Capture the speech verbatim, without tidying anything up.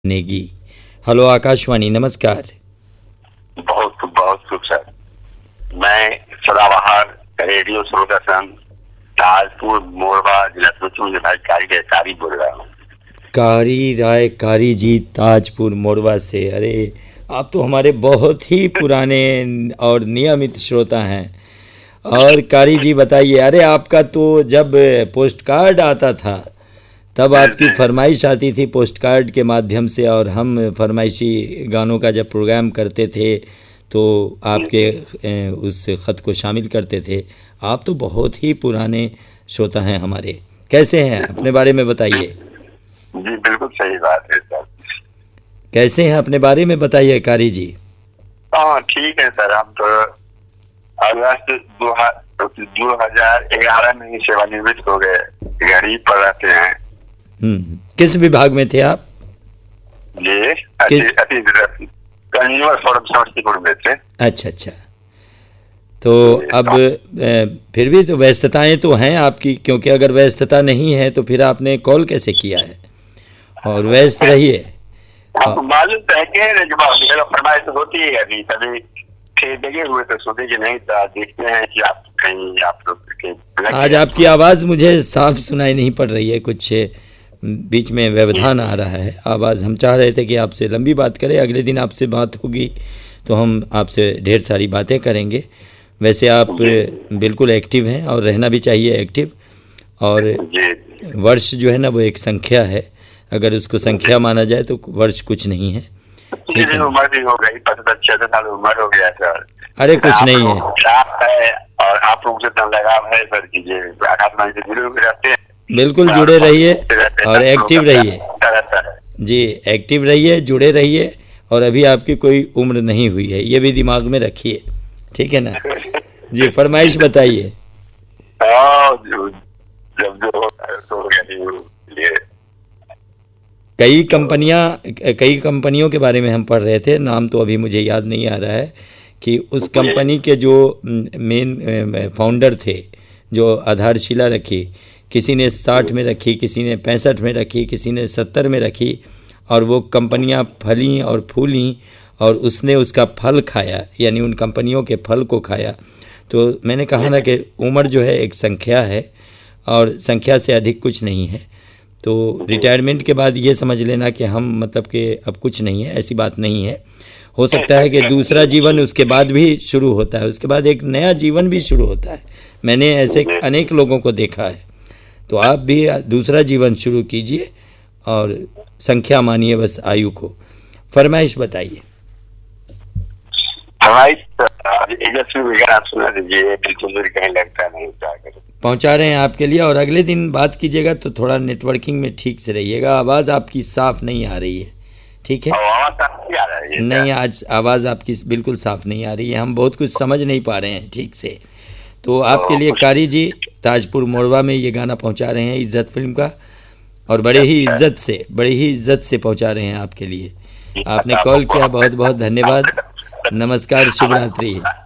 Negi. Hello Akashvani, नमस्कार। बहुत बहुत शुभ सर। मैं सदाबहार रेडियो श्रोता संघ ताजपुर मोरबा जिला कारी कारी बोल रहा हूँ। कारी राय कारी जी ताजपुर मोरबा से। अरे आप तो हमारे बहुत ही पुराने और नियमित श्रोता हैं। और कारी जी बताइए, अरे आपका तो जब पोस्ट कार्ड आता था तब आपकी फरमाइश आती थी पोस्ट कार्ड के माध्यम से, और हम फरमाइशी गानों का जब प्रोग्राम करते थे तो आपके उस ख़त को शामिल करते थे। आप तो बहुत ही पुराने श्रोता हैं हमारे। कैसे हैं, अपने बारे में बताइए। जी बिल्कुल सही बात है सर। कैसे हैं, अपने बारे में बताइए कारी जी। हाँ ठीक है सर। हम तो अगस्त दो हजार ग्यारह में ही सेवानिवृत्त हो गए, गरीब पर रहते हैं। हम्म किस विभाग में थे आप? जी किस? कंज्यूमर फोरम समस्तीपुर में थे। अच्छा अच्छा। तो अब फिर भी तो व्यस्तताएं तो हैं आपकी, क्योंकि अगर व्यस्तता नहीं है तो फिर आपने कॉल कैसे किया है। और व्यस्त रहिए। मालूम तो है कि फरमाइश होती है, अभी तभी लगे हुए तो सोचे कि नहीं तो देखते हैं कि आप कहीं आप लोग। आज आपकी आवाज़ मुझे साफ सुनाई नहीं पड़ रही है, कुछ बीच में व्यवधान आ रहा है आवाज़। हम चाह रहे थे कि आपसे लंबी बात करें, अगले दिन आपसे बात होगी तो हम आपसे ढेर सारी बातें करेंगे। वैसे आप बिल्कुल एक्टिव हैं और रहना भी चाहिए एक्टिव। और वर्ष जो है ना वो एक संख्या है, अगर उसको संख्या माना जाए तो वर्ष कुछ नहीं है। ठीक है, उम्र भी हो गई, पचहत्तर साल उम्र हो गया सर। अरे कुछ नहीं है, है और आप लोग से लगाव है सर की आकाशवाणी से जुड़े हुए रहते हैं। बिल्कुल जुड़े रहिए और एक्टिव रहिए जी, एक्टिव रहिए, जुड़े रहिए। और अभी आपकी कोई उम्र नहीं हुई है, ये भी दिमाग में रखिए, ठीक है ना जी। फरमाइश बताइए। कई कंपनियां कई कंपनियों के बारे में हम पढ़ रहे थे, नाम तो अभी मुझे याद नहीं आ रहा है, कि उस कंपनी के जो मेन फाउंडर थे, जो आधारशिला रखी, किसी ने साठ में रखी, किसी ने पैंसठ में रखी, किसी ने सत्तर में रखी, और वो कंपनियां फली और फूली और उसने उसका फल खाया, यानी उन कंपनियों के फल को खाया। तो मैंने कहा ना कि उम्र जो है एक संख्या है और संख्या से अधिक कुछ नहीं है। तो रिटायरमेंट के बाद ये समझ लेना कि हम मतलब कि अब कुछ नहीं है, ऐसी बात नहीं है। हो सकता है कि दूसरा जीवन उसके बाद भी शुरू होता है, उसके बाद एक नया जीवन भी शुरू होता है। मैंने ऐसे अनेक लोगों को देखा है। तो आप भी दूसरा जीवन शुरू कीजिए और संख्या मानिए बस आयु को। फरमाइश बताइए। पहुंचा रहे हैं आपके लिए, और अगले दिन बात कीजिएगा तो थोड़ा नेटवर्किंग में ठीक से रहिएगा। आवाज़ आपकी साफ नहीं आ रही है, ठीक है? नहीं, आज आवाज़ आपकी बिल्कुल साफ नहीं आ रही है, हम बहुत कुछ समझ नहीं पा रहे हैं ठीक से। तो आपके लिए कारी जी ताजपुर मोरबा में ये गाना पहुंचा रहे हैं इज्जत फिल्म का, और बड़े ही इज्जत से बड़े ही इज्जत से पहुंचा रहे हैं आपके लिए। आपने कॉल किया, बहुत बहुत धन्यवाद। नमस्कार, शुभ रात्रि।